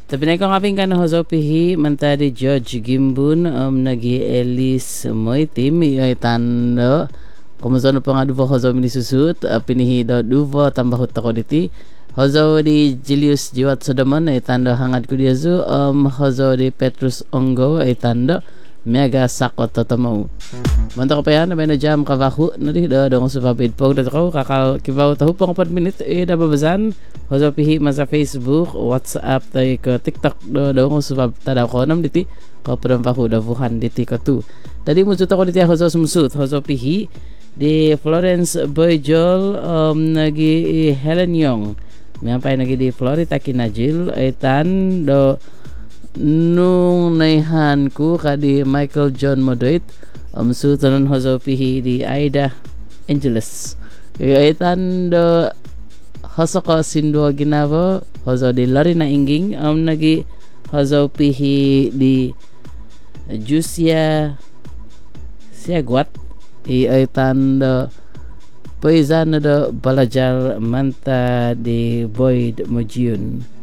Tapi na ko ngaping kan hozo pihi mentadi George Gimbun nagi Elis Moitim ay tando kumuzono pa nga duvo hozo mini susut pinihi do duvo tambah ko diti hozo di Julius Jiwat Sodomon ay tando hangat ko diazu hozo di Petrus Onggo ay tando mega sakot totomo manto ko pa yan may na jam kavahu na di do dong supapid po da ko kakal kibaw tahu pang 4 minutes da babazan hozo pihi masa Facebook WhatsApp tay ke TikTok do dong supap tada ko nam diti ko pram pahu da vuhan diti ko tu tadi muncul ko diti hozo sumsut hozo pihi di Florence Boyjol nagi Helen Yong miampay nagi di Florida Kinajil etan do nung naihan ku kadi Michael John Modoit sutanan hozo pihi di Aida Angeles etan do hozo ko sindo ginavo hozo di Lorina Ingging nagi hozo pihi di Jusia Siaguat etan do Poizan do Balajal Manta di Boyd Mojun